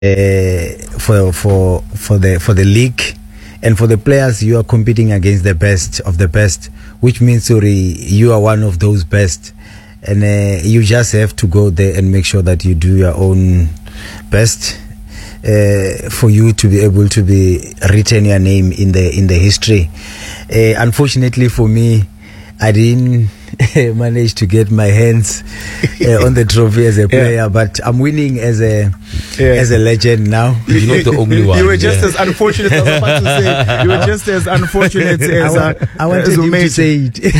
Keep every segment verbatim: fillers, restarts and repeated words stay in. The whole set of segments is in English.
uh, for for for the for the league. And for the players, you are competing against the best of the best, which means sorry, you are one of those best. And uh, you just have to go there and make sure that you do your own best uh, for you to be able to be written your name in the in the history. Uh, unfortunately for me, I didn't manage to get my hands uh, on the trophy as a player, yeah. But I'm winning as a yeah. as a legend now. You're not the only one. You were just yeah. as unfortunate. I was about to say you were just as unfortunate as I, uh, I wanted him to say it.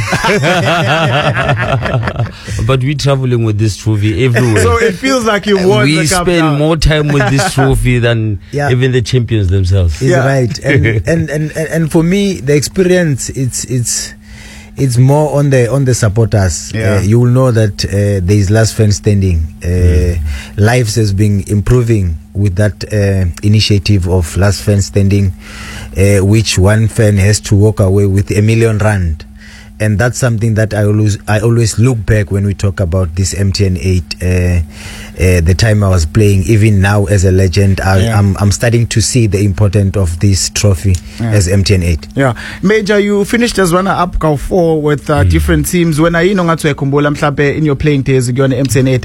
But we're traveling with this trophy everywhere. So it feels like you won. We the cup spend now. more time with this trophy than yeah. even the champions themselves. It's yeah. right, and, and and and for me, the experience it's it's. It's more on the on the supporters. Yeah. Uh, you will know that uh, there is last fan standing. Uh, mm. Lives has been improving with that uh, initiative of last fan standing, uh, which one fan has to walk away with a million rand. And that's something that I always I always look back when we talk about this M T N eight. Uh, uh, the time I was playing, even now as a legend, I, yeah. I'm I'm starting to see the importance of this trophy yeah. as M T N eight. Yeah, Major, you finished as runner-up K A U four with uh, mm. different teams. When are you no ngathi uyakhumbula mhlawumbe in your playing days you on M T N eight?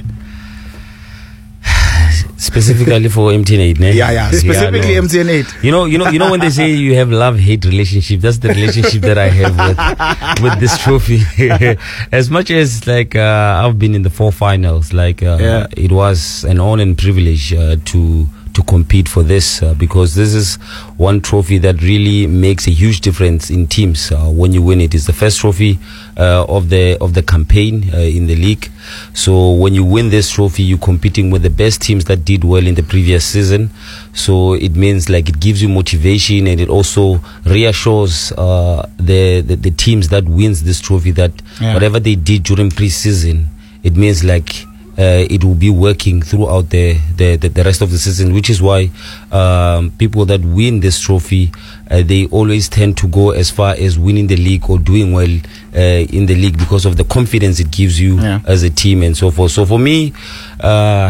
Specifically for M T N eight, ne? Yeah, yeah. Specifically yeah, no. M T N eight. You know, you know, you know when they say you have love-hate relationship, that's the relationship that I have with with this trophy. As much as like uh, I've been in the four finals, like uh, yeah. it was an honor and privilege uh, to. to compete for this uh, because this is one trophy that really makes a huge difference in teams uh, when you win it. It's the first trophy uh, of the of the campaign uh, in the league. So when you win this trophy, you're competing with the best teams that did well in the previous season. So it means like it gives you motivation, and it also reassures uh, the, the the teams that wins this trophy that yeah. whatever they did during pre-season, it means like Uh, it will be working throughout the, the, the, the rest of the season, which is why um, people that win this trophy, uh, they always tend to go as far as winning the league or doing well uh, in the league because of the confidence it gives you yeah. as a team and so forth. So for me, uh,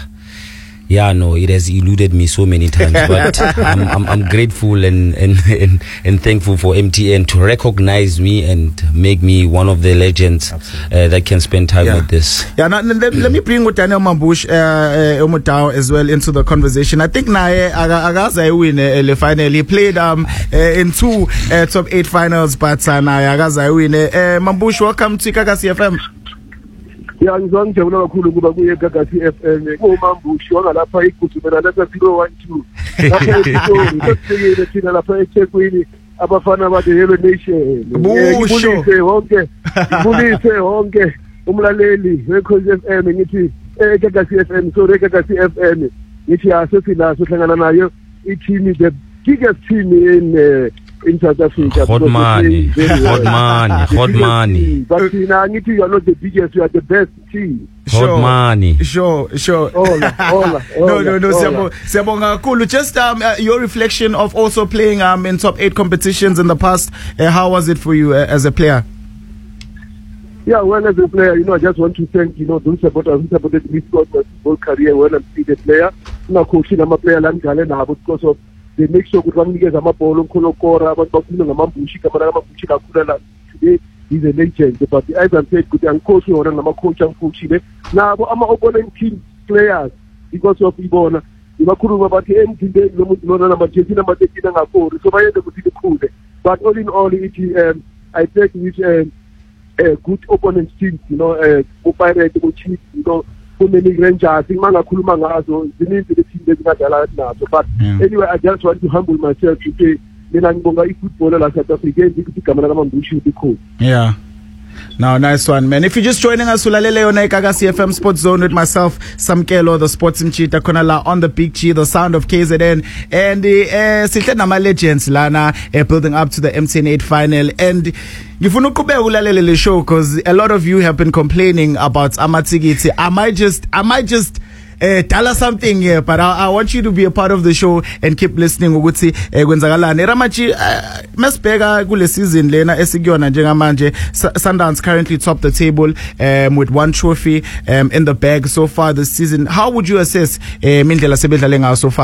yeah, no, it has eluded me so many times, but I'm, I'm, I'm grateful and, and, and, and thankful for M T N to recognize me and make me one of the legends uh, that can spend time yeah. with this. Yeah, now, let, let me bring Daniel Mambush uh, uh, Umutao as well into the conversation. I think Nae Agaza win uh, final. He played um uh, in two uh, top eight finals, but uh, Nae Agaza win. Uh, Mambush, welcome to Gagasi F M. Yeah, ngizongijabula kakhulu kuba kuye Gagasi F M kuMambushi wangalapha igusumela lapha zero one two lapha eSitori sesifikile thina lapha eThekwini abafana ba the Yellow Nation. Ngibulise wonke ngibulise wonke umlaleli weKhosi F M ngithi eh Gagasi F M so Gagasi F M ngithi asesilaso hlangana nayo i-team the biggest team in uh, in South Africa. Hot money, hot money, hot money. But you know, you are not the biggest, you are the best team. Hot sure, money. Sure, sure. Ola, ola, no, no, no, Siyabonga kakhulu. Just um, uh, your reflection of also playing um in top eight competitions in the past. Uh, how was it for you uh, as a player? Yeah, well, as a player, you know, I just want to thank, you know, those supporters who supported me throughout my football career when I'm still a player. You know, coaching, I'm a player, I'm because of they make sure ukuthi banikeza amabhola omkhonokora abantu bakhuluma ngamambushi kamara ngamambushi kakhulu la today he's a legend, but as I said ukuthi angikhoshi wona ngamacoach angikhoshile nabo ama opponent team players because of ibona ibakhuluma bathi emthindeni lomuntu lona number jersey number thirteen angakori so bayende ukuthi likhule, but all in all it um, I think with um, a good opponent team, you know, uh, Pirate or Chiefs, you know, so many Rangers, Mangakuluma ngazo, zininzi the team ezingadlala nazo. But yeah. Anyway, I just want to humble myself to say, mina ngibonga ifootballer la South Africa ukuthi igama lakaMambushi likhulu. Yeah. Now, nice one, man. If you're just joining us, ulalele yona Gagasi F M Sports Zone with myself, Samkelo, the sports mchita Konala on the Big G, the sound of K Z N, and the uh, sihle nama legends lana uh, building up to the M T N eight final. And ngifuna ukube ulalele le show because a lot of you have been complaining about amatikiti. Am I just, am I just uh, tell us something here, but I, I want you to be a part of the show and keep listening ukuthi eh, kwenzakalani. Ramachi, uh, masibheka kule season lena esikuyona njengamanje. Sundowns currently top the table um, with one trophy um, in the bag so far this season. How would you assess eh, indlela sebedlale ngayo so far?